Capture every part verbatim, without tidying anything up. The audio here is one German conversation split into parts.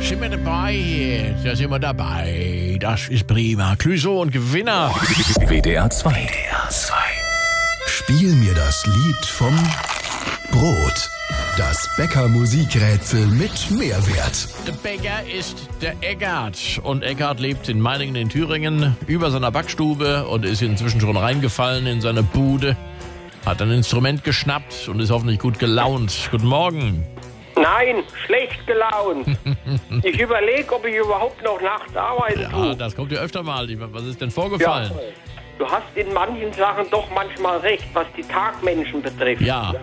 Sind wir dabei hier? Da sind wir dabei. Das ist prima. Clouseau und Gewinner. W D R zwei. W D R zwei. Spiel mir das Lied vom Brot. Das Bäcker-Musikrätsel mit Mehrwert. Der Bäcker ist der Eckart. Und Eckart lebt in Meiningen in Thüringen über seiner Backstube und ist inzwischen schon reingefallen in seine Bude. Hat ein Instrument geschnappt und ist hoffentlich gut gelaunt. Guten Morgen. Nein, schlecht gelaunt. Ich überlege, ob ich überhaupt noch nachts arbeiten Ja, tue. das kommt ja öfter mal. Was ist denn vorgefallen? Du hast in manchen Sachen doch manchmal recht, was die Tagmenschen betrifft. Ja.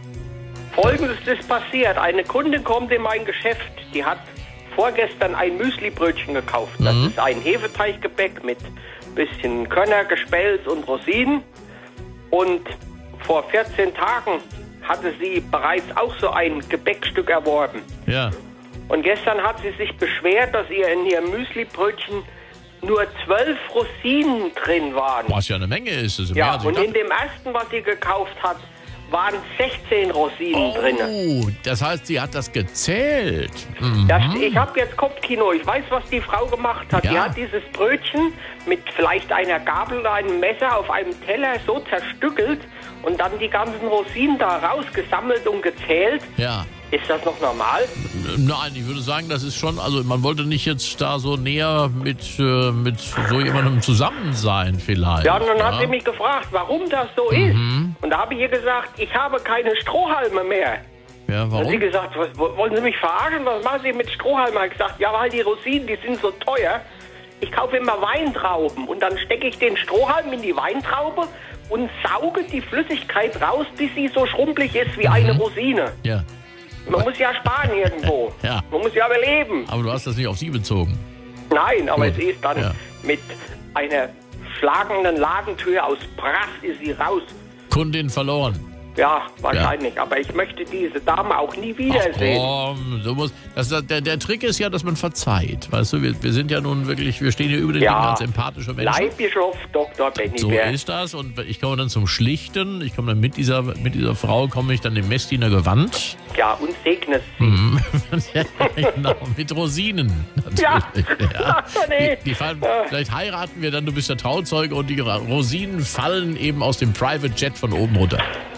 Folgendes ist passiert. Eine Kundin kommt in mein Geschäft, die hat vorgestern ein Müslibrötchen gekauft. Das Mhm. ist ein Hefeteiggebäck mit bisschen Körner, Gespelz und Rosinen. Und vor vierzehn Tagen hatte sie bereits auch so ein Gebäckstück erworben. Ja. Und gestern hat sie sich beschwert, dass ihr in ihrem Müslibrötchen nur zwölf Rosinen drin waren. Was ja eine Menge ist. Das ist mehr, Ja, als ich und dachte. in dem ersten, was sie gekauft hat, waren sechzehn Rosinen drin. Oh, das heißt, sie hat das gezählt. Mhm. Das, ich habe jetzt Kopfkino. Ich weiß, was die Frau gemacht hat. Ja. Die hat dieses Brötchen mit vielleicht einer Gabel oder einem Messer auf einem Teller so zerstückelt und dann die ganzen Rosinen da rausgesammelt und gezählt. Ja. Ist das noch normal? Nein, ich würde sagen, das ist schon, also man wollte nicht jetzt da so näher mit, äh, mit so jemandem zusammen sein vielleicht. Ja, und dann ja. hat sie mich gefragt, warum das so Mhm. ist. Und da habe ich ihr gesagt, ich habe keine Strohhalme mehr. Ja, Und sie warum? gesagt, was, wollen Sie mich verarschen? Was machen Sie mit Strohhalmen? Ich gesagt, ja, weil die Rosinen, die sind so teuer. Ich kaufe immer Weintrauben und dann stecke ich den Strohhalm in die Weintraube und sauge die Flüssigkeit raus, bis sie so schrumpelig ist wie eine Rosine. Ja, Man muss ja sparen irgendwo. Ja. Man muss ja überleben. aber du hast das nicht auf sie bezogen. Nein, aber Gut. es ist dann Ja. mit einer schlagenden Ladentür aus Brass ist sie raus. Kundin verloren. Ja, wahrscheinlich. Aber ich möchte diese Dame auch nie wiedersehen. Ach komm, du musst, das, der, der Trick ist ja, dass man verzeiht. Weißt du, wir, wir sind ja nun wirklich, wir stehen hier über den Ja. Dingen als empathische Menschen. Leihbischof Doktor Benny So Bär. ist das und ich komme dann zum Schlichten. Ich komme dann mit dieser, mit dieser Frau, komme ich dann dem Messdiener gewandt. Ja, und segnest sie. Mhm. Ja, genau, mit Rosinen. Ja. Natürlich. Ja. Nee. Die, die fallen, vielleicht heiraten wir dann, du bist der Trauzeuge und die Rosinen fallen eben aus dem Private Jet von oben runter.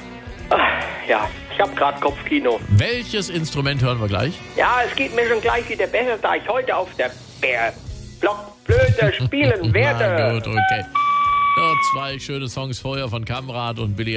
Ja, ich habe gerade Kopfkino. Welches Instrument hören wir gleich? Ja, es geht mir schon gleich wieder besser, da ich heute auf der Bär Blockflöte spielen Na werde. gut, okay. Noch zwei schöne Songs vorher von Kamrat und Billy